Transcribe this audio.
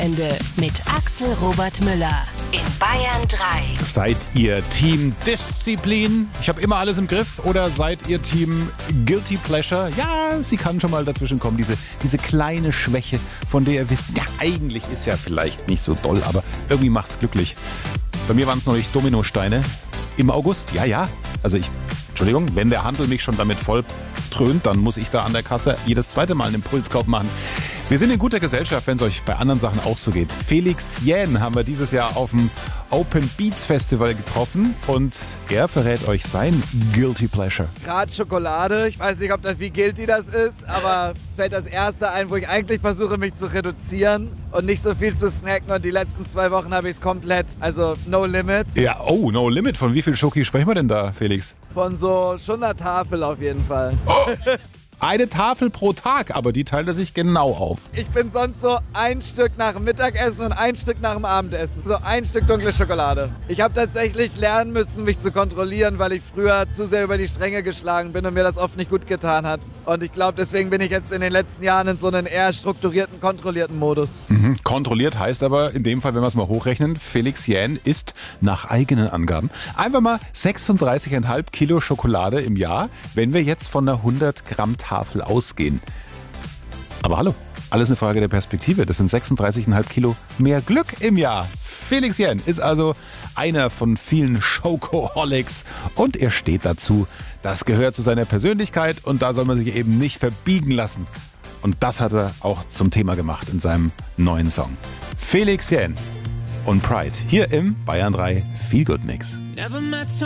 Wochenende mit Axel Robert Müller in Bayern 3. Seid ihr Team Disziplin? Ich habe immer alles im Griff. Oder seid ihr Team Guilty Pleasure? Ja, sie kann schon mal dazwischen kommen. Diese kleine Schwäche, von der ihr wisst, ja, eigentlich ist ja vielleicht nicht so doll, aber irgendwie macht's glücklich. Bei mir waren es neulich Dominosteine im August. Ja. Also Entschuldigung, wenn der Handel mich schon damit voll dröhnt, dann muss ich da an der Kasse jedes zweite Mal einen Impulskauf machen. Wir sind in guter Gesellschaft, wenn es euch bei anderen Sachen auch so geht. Felix Jähn haben wir dieses Jahr auf dem Open Beats Festival getroffen und er verrät euch sein Guilty Pleasure. Gerade Schokolade. Ich weiß nicht, ob das wie guilty das ist, aber es fällt das erste ein, wo ich eigentlich versuche, mich zu reduzieren und nicht so viel zu snacken. Und die letzten 2 Wochen habe ich es komplett, also no limit. Ja, no limit. Von wie viel Schoki sprechen wir denn da, Felix? Von so schon einer Tafel auf jeden Fall. Eine Tafel pro Tag, aber die teilt er sich genau auf. Ich bin sonst so ein Stück nach dem Mittagessen und ein Stück nach dem Abendessen. So ein Stück dunkle Schokolade. Ich habe tatsächlich lernen müssen, mich zu kontrollieren, weil ich früher zu sehr über die Stränge geschlagen bin und mir das oft nicht gut getan hat. Und ich glaube, deswegen bin ich jetzt in den letzten Jahren in so einen eher strukturierten, kontrollierten Modus. Kontrolliert heißt aber in dem Fall, wenn wir es mal hochrechnen, Felix Jähn isst nach eigenen Angaben einfach mal 36,5 Kilo Schokolade im Jahr, wenn wir jetzt von einer 100 Gramm Tafel ausgehen. Aber hallo, alles eine Frage der Perspektive. Das sind 36,5 Kilo mehr Glück im Jahr. Felix Jähn ist also einer von vielen Schokoholics und er steht dazu. Das gehört zu seiner Persönlichkeit und da soll man sich eben nicht verbiegen lassen. Und das hat er auch zum Thema gemacht in seinem neuen Song. Felix Jähn und Pride hier im Bayern 3 Feel Good Mix.